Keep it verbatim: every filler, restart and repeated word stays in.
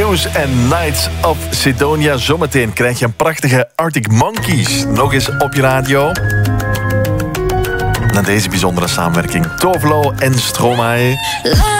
News en Nights of Sidonia. Zometeen krijg je een prachtige Arctic Monkeys nog eens op je radio. Na deze bijzondere samenwerking Tovlo en Stromae.